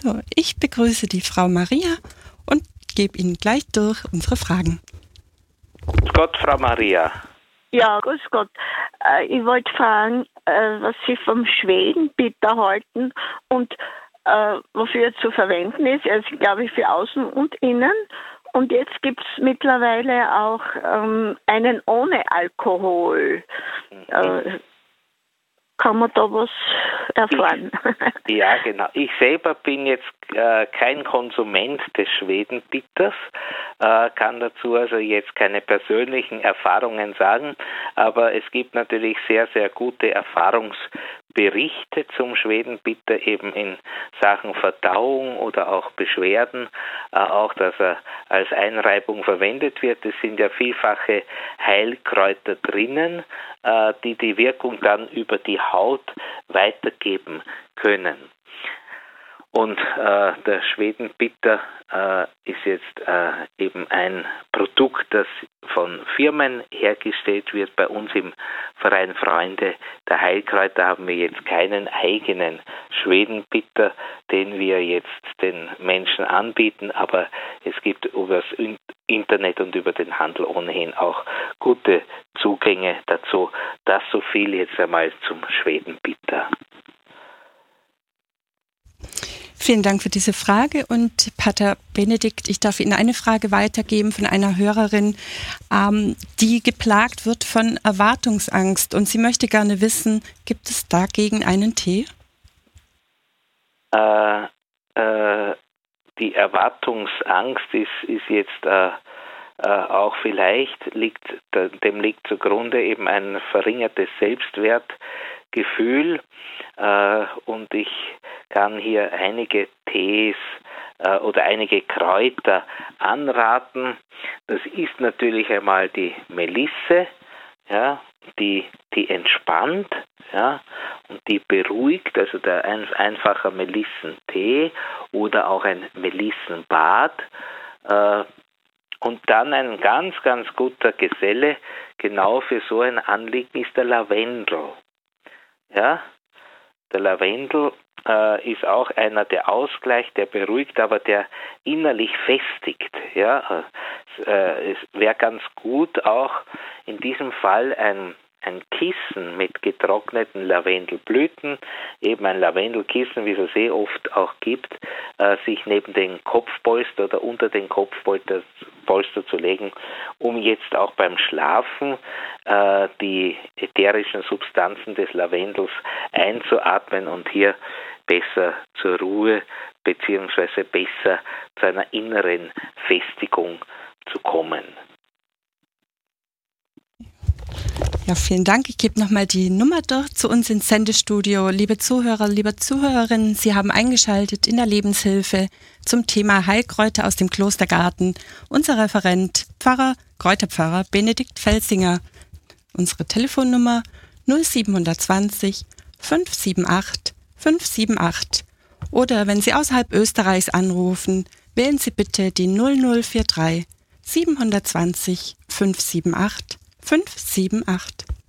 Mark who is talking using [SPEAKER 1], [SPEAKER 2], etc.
[SPEAKER 1] So, ich begrüße die Frau Maria und gebe Ihnen gleich durch unsere Fragen.
[SPEAKER 2] Grüß Gott, Frau Maria.
[SPEAKER 3] Ja, grüß Gott. Ich wollte fragen, was Sie vom Schwedenbitter halten und wofür er zu verwenden ist. Er ist, glaube ich, für außen und innen. Und jetzt gibt es mittlerweile auch einen ohne Alkohol. Kann man da was erfahren?
[SPEAKER 2] Ja, genau. Ich selber bin jetzt kein Konsument des Schwedenbitters, kann dazu also jetzt keine persönlichen Erfahrungen sagen, aber es gibt natürlich sehr, sehr gute Erfahrungsberichte zum Schwedenbitter eben in Sachen Verdauung oder auch Beschwerden, auch dass er als Einreibung verwendet wird. Es sind ja vielfache Heilkräuter drinnen, die die Wirkung dann über die Haut weitergeben können. Und der Schwedenbitter ist jetzt eben ein Produkt, das von Firmen hergestellt wird. Bei uns im Verein Freunde der Heilkräuter haben wir jetzt keinen eigenen Schwedenbitter, den wir jetzt den Menschen anbieten, aber es gibt über das Internet und über den Handel ohnehin auch gute Zugänge dazu. Das so viel jetzt einmal zum Schwedenbitter.
[SPEAKER 1] Vielen Dank für diese Frage und Pater Benedikt, ich darf Ihnen eine Frage weitergeben von einer Hörerin, die geplagt wird von Erwartungsangst und sie möchte gerne wissen, gibt es dagegen einen Tee?
[SPEAKER 2] Die Erwartungsangst ist jetzt auch vielleicht, dem liegt zugrunde eben ein verringertes Selbstwertgefühl und ich kann hier einige Tees oder einige Kräuter anraten. Das ist natürlich einmal die Melisse, ja, die entspannt, ja, und die beruhigt, also der einfache Melissentee oder auch ein Melissenbad. Und dann ein ganz, ganz guter Geselle, genau für so ein Anliegen ist der Lavendel. Ja, der Lavendel ist auch einer, der ausgleicht, der beruhigt, aber der innerlich festigt. Ja, es wäre ganz gut auch in diesem Fall ein Kissen mit getrockneten Lavendelblüten, eben ein Lavendelkissen, wie es es oft auch gibt, sich neben den Kopfpolster oder unter den Kopfpolster zu legen, um jetzt auch beim Schlafen die ätherischen Substanzen des Lavendels einzuatmen und hier besser zur Ruhe beziehungsweise besser zu einer inneren Festigung zu kommen.
[SPEAKER 1] Ja, vielen Dank. Ich gebe nochmal die Nummer durch zu uns ins Sendestudio. Liebe Zuhörer, liebe Zuhörerinnen, Sie haben eingeschaltet in der Lebenshilfe zum Thema Heilkräuter aus dem Klostergarten. Unser Referent, Kräuterpfarrer Benedikt Felsinger. Unsere Telefonnummer 0720 578 578. Oder wenn Sie außerhalb Österreichs anrufen, wählen Sie bitte die 0043 720 578 578.